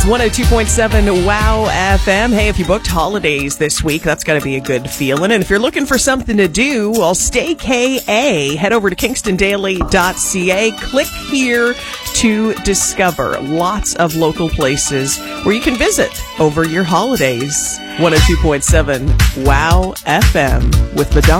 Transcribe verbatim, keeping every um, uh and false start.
It's one oh two point seven WOW F M. Hey, if you booked holidays this week, that's got to be a good feeling. And if you're looking for something to do, well, stay K A. Head over to kingston daily dot c a. Click here to discover lots of local places where you can visit over your holidays. one oh two point seven WOW F M with Madonna.